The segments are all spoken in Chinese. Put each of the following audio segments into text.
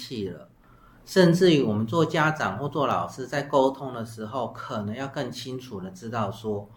气了，甚至于我们做家长或做老师在沟通的时候，可能要更清楚的知道说，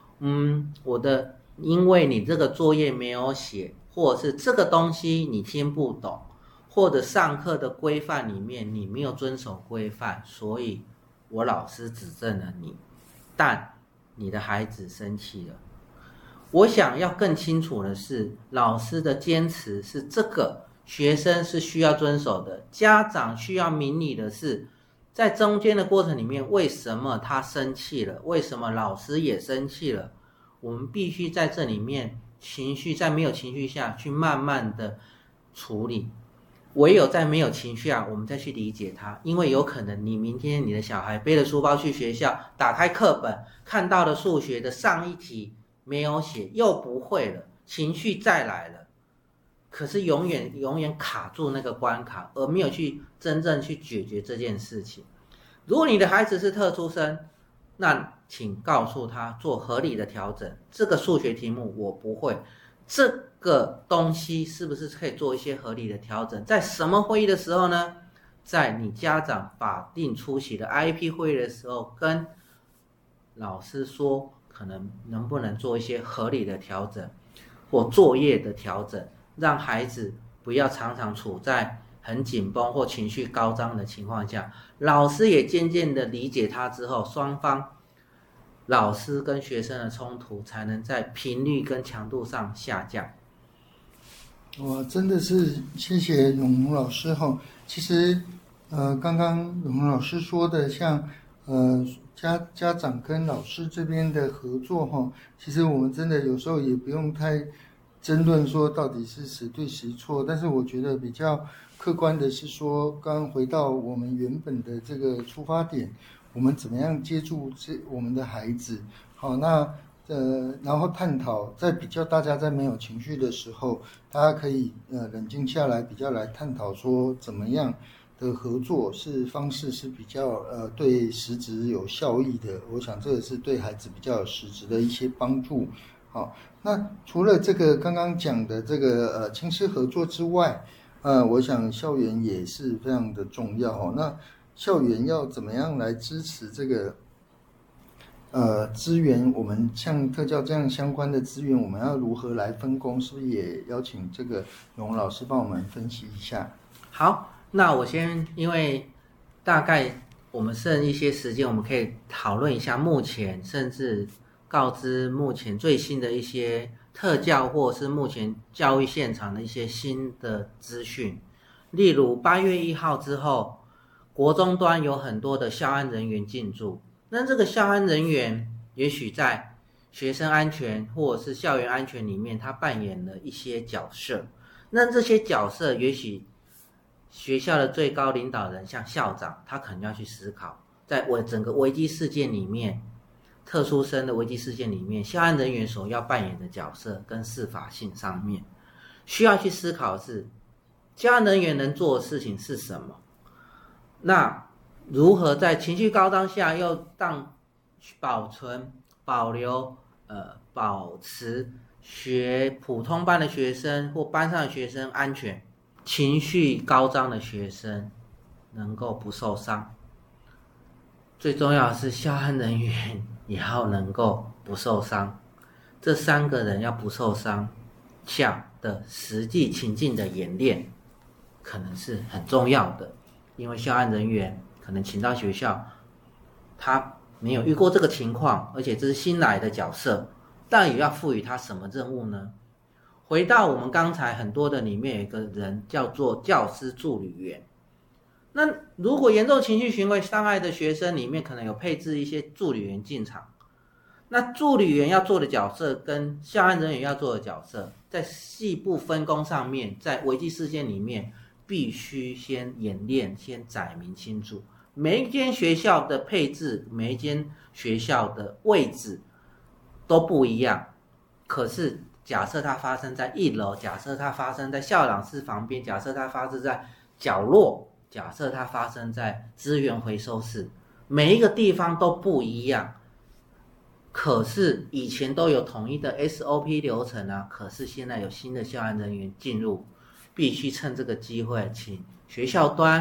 因为你这个作业没有写，或者是这个东西你听不懂，或者上课的规范里面你没有遵守规范，所以我老师指正了你，但你的孩子生气了。我想要更清楚的是，老师的坚持是这个，学生是需要遵守的，家长需要明理的是，在中间的过程里面，为什么他生气了？为什么老师也生气了？我们必须在这里面在没有情绪下去慢慢的处理，唯有在没有情绪下，我们再去理解他。因为有可能你明天你的小孩背了书包去学校，打开课本看到了数学的上一题没有写，又不会了，情绪再来了，可是永远卡住那个关卡，而没有去真正去解决这件事情。如果你的孩子是特殊生，那请告诉他做合理的调整，这个数学题目我不会，这个东西是不是可以做一些合理的调整？在什么会议的时候呢？在你家长法定出席的 IEP 会议的时候，跟老师说可能不能做一些合理的调整或作业的调整，让孩子不要常常处在很紧绷或情绪高涨的情况下。老师也渐渐的理解他之后，双方老师跟学生的冲突才能在频率跟强度上下降。 我真的是谢谢永红老师哈。其实刚刚永红老师说的，像家长跟老师这边的合作哈，其实我们真的有时候也不用太争论说到底是谁对谁错，但是我觉得比较客观的是说，刚刚回到我们原本的这个出发点，我们怎么样接住我们的孩子，好，那然后探讨，在比较大家在没有情绪的时候，大家可以冷静下来，比较来探讨说怎么样的合作方式是比较对实质有效益的。我想这个是对孩子比较有实质的一些帮助。好，那除了这个刚刚讲的这个亲师合作之外，我想校园也是非常的重要哦。那校园要怎么样来支持这个资源？我们像特教这样相关的资源，我们要如何来分工？是不是也邀请这个永老师帮我们分析一下？ 好，那我先，因为大概我们剩一些时间，我们可以讨论一下目前，甚至告知目前最新的一些特教或是目前教育现场的一些新的资讯。例如8月1号之后，国中端有很多的校安人员进驻，那这个校安人员也许在学生安全或者是校园安全里面，他扮演了一些角色。那这些角色也许学校的最高领导人像校长，他可能要去思考，在整个危机事件里面，特殊生的危机事件里面，校安人员所要扮演的角色跟适法性上面，需要去思考的是校安人员能做的事情是什么。那如何在情绪高涨下又保存、保留、保持普通班的学生或班上的学生安全，情绪高涨的学生能够不受伤。最重要的是校安人员也要能够不受伤。这3个人要不受伤下的实际情境的演练，可能是很重要的。因为校安人员可能请到学校，他没有遇过这个情况，而且这是新来的角色，但也要赋予他什么任务呢？回到我们刚才很多的里面，有一个人叫做教师助理员。那如果严重情绪行为障碍的学生里面，可能有配置一些助理员进场。那助理员要做的角色跟校安人员要做的角色，在细部分工上面，在危机事件里面必须先演练，先载明清楚。每一间学校的配置，每一间学校的位置都不一样。可是假设它发生在1楼，假设它发生在校长室旁边，假设它发生在角落，假设它发生在资源回收室，每一个地方都不一样。可是以前都有统一的 SOP 流程啊，可是现在有新的校安人员进入，必须趁这个机会，请学校端